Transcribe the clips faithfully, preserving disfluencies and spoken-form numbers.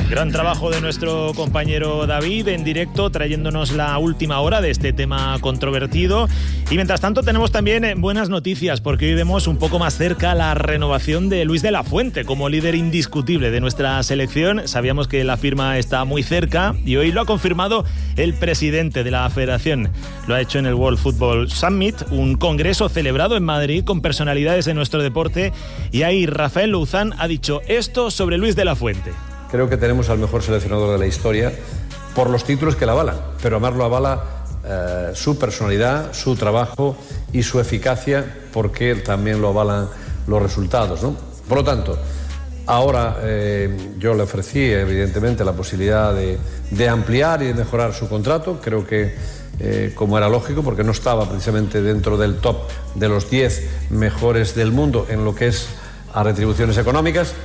Gran trabajo de nuestro compañero David en directo, trayéndonos la última hora de este tema controvertido. Y mientras tanto tenemos también buenas noticias, porque hoy vemos un poco más cerca la renovación de Luis de la Fuente como líder indiscutible de nuestra selección. Sabíamos que la firma está muy cerca y hoy lo ha confirmado el presidente de la federación. Lo ha hecho en el World Football Summit, un congreso celebrado en Madrid con personalidades de nuestro deporte. Y ahí Rafael Louzán ha dicho esto sobre Luis de la Fuente. Creo que tenemos al mejor seleccionador de la historia por los títulos que la avalan, pero además lo avala eh, su personalidad, su trabajo y su eficacia, porque también lo avalan los resultados, ¿no? Por lo tanto, ahora eh, yo le ofrecí evidentemente la posibilidad de, de ampliar y de mejorar su contrato. Creo que eh, como era lógico, porque no estaba precisamente dentro del top de los diez mejores del mundo en lo que es a retribuciones económicas,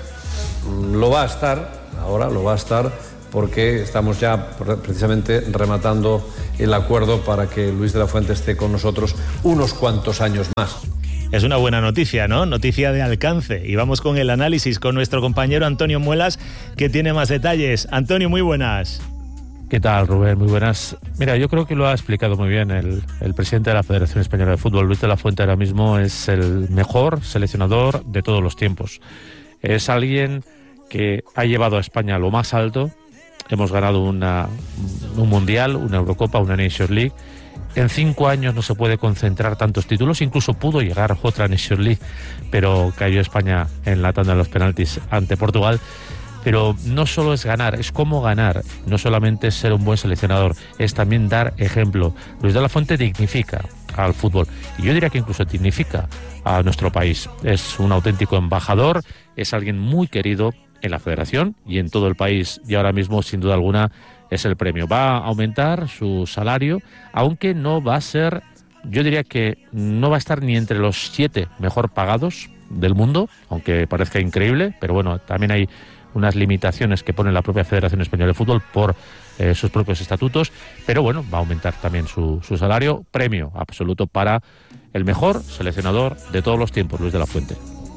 lo va a estar. Ahora lo va a estar porque estamos ya precisamente rematando el acuerdo para que Luis de la Fuente esté con nosotros unos cuantos años más. Es una buena noticia, ¿no? Noticia de alcance. Y vamos con el análisis con nuestro compañero Antonio Muelas, que tiene más detalles. Antonio, muy buenas. ¿Qué tal, Rubén? Muy buenas. Mira, yo creo que lo ha explicado muy bien el, el presidente de la Federación Española de Fútbol. Luis de la Fuente ahora mismo es el mejor seleccionador de todos los tiempos. Es alguien que ha llevado a España a lo más alto. Hemos ganado una, un Mundial, una Eurocopa, una Nations League. En cinco años no se puede concentrar tantos títulos, incluso pudo llegar otra Nations League, pero cayó España en la tanda de los penaltis ante Portugal. Pero no solo es ganar, es cómo ganar. No solamente es ser un buen seleccionador, es también dar ejemplo. Luis de la Fuente dignifica al fútbol, y yo diría que incluso dignifica a nuestro país. Es un auténtico embajador, es alguien muy querido en la federación y en todo el país, y ahora mismo sin duda alguna es el premio. Va a aumentar su salario, aunque no va a ser, yo diría que no va a estar ni entre los siete mejor pagados del mundo, aunque parezca increíble, pero bueno, también hay unas limitaciones que pone la propia Federación Española de Fútbol por eh, sus propios estatutos, pero bueno, va a aumentar también su, su salario. Premio absoluto para el mejor seleccionador de todos los tiempos, Luis de la Fuente.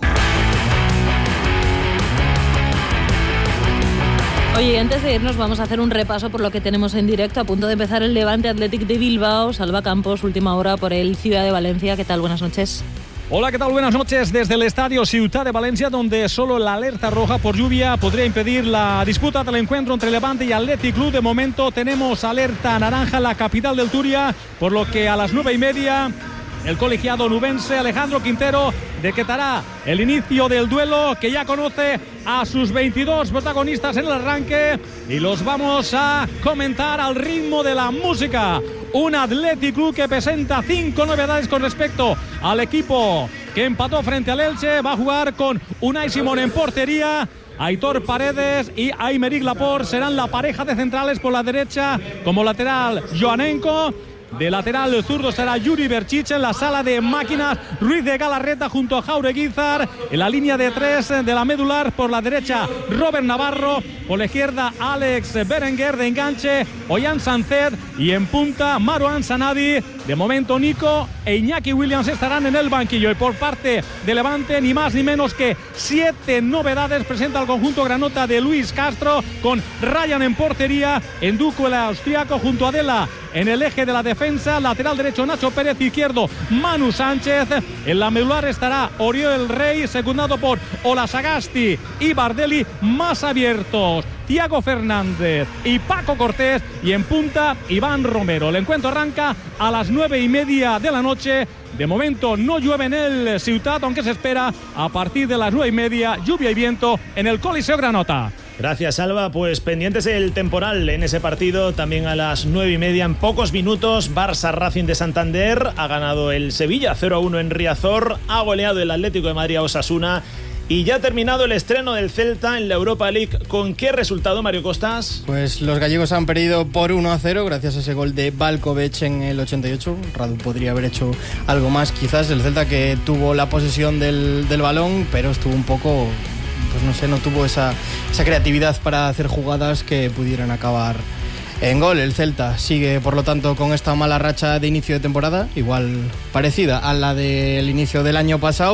Oye, antes de irnos vamos a hacer un repaso por lo que tenemos en directo. A punto de empezar el Levante Athletic de Bilbao, Salva Campos, última hora por el Ciudad de Valencia. ¿Qué tal? Buenas noches. Hola, ¿qué tal? Buenas noches desde el estadio Ciutat de Valencia, donde solo la alerta roja por lluvia podría impedir la disputa del encuentro entre Levante y Athletic Club. De momento tenemos alerta naranja en la capital del Turia, por lo que a las nueve y media el colegiado nubense Alejandro Quintero decretará el inicio del duelo, que ya conoce a sus veintidós protagonistas en el arranque, y los vamos a comentar al ritmo de la música. Un Athletic Club que presenta cinco novedades con respecto al equipo que empató frente al Elche. Va a jugar con Unai Simón en portería. Aitor Paredes y Aymeric Laporte serán la pareja de centrales. Por la derecha, como lateral, Joanenko. De lateral zurdo será Yuri Berchiche. En la sala de máquinas, Ruiz de Galarreta junto a Jaureguizar. En la línea de tres de la medular, por la derecha Robert Navarro, por la izquierda Alex Berenguer de enganche, Ollán Sancet, y en punta Marouane Sanadi. De momento Nico e Iñaki Williams estarán en el banquillo. Y por parte de Levante, ni más ni menos que siete novedades presenta el conjunto granota de Luis Castro, con Ryan en portería, Enduko el austriaco junto a Dela en el eje de la defensa, lateral derecho Nacho Pérez, izquierdo Manu Sánchez. En la medular estará Oriol Rey, secundado por Ola Sagasti y Bardelli, más abiertos Thiago Fernández y Paco Cortés, y en punta Iván Romero. El encuentro arranca a las nueve y media de la noche. De momento no llueve en el Ciutat, aunque se espera a partir de las nueve y media lluvia y viento en el Coliseo Granota. Gracias, Alba. Pues pendientes del temporal en ese partido, también a las nueve y media. En pocos minutos, Barça Racing de Santander. Ha ganado el Sevilla cero a uno en Riazor. Ha goleado el Atlético de Madrid a Osasuna. Y ya ha terminado el estreno del Celta en la Europa League. ¿Con qué resultado, Mario Costas? Pues los gallegos han perdido por uno a cero gracias a ese gol de Valkovic en el ochenta y ocho. Radu podría haber hecho algo más, quizás. El Celta, que tuvo la posesión del, del balón, pero estuvo un poco, pues no sé, no tuvo esa, esa creatividad para hacer jugadas que pudieran acabar en gol. El Celta sigue, por lo tanto, con esta mala racha de inicio de temporada, igual parecida a la del inicio del año pasado,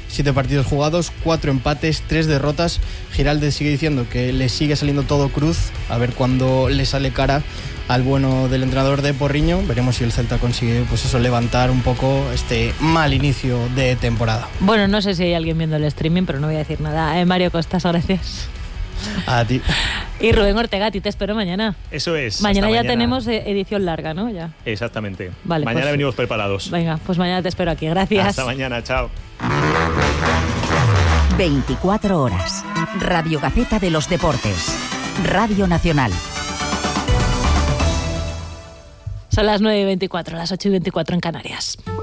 siete partidos jugados, cuatro empates, tres derrotas. Giraldez sigue diciendo que le sigue saliendo todo cruz, a ver cuándo le sale cara al bueno del entrenador de Porriño. Veremos si el Celta consigue, pues eso, levantar un poco este mal inicio de temporada. Bueno, no sé si hay alguien viendo el streaming, pero no voy a decir nada. Eh, Mario Costas, gracias. A ti. Y Rubén Ortega, a ti te espero mañana. Eso es. Mañana ya mañana. tenemos edición larga, ¿no? Ya. Exactamente. Vale, mañana pues, venimos preparados. Venga, pues mañana te espero aquí. Gracias. Hasta mañana, chao. veinticuatro horas. Radio Gaceta de los Deportes. Radio Nacional. Son las nueve y veinticuatro, las ocho y veinticuatro en Canarias.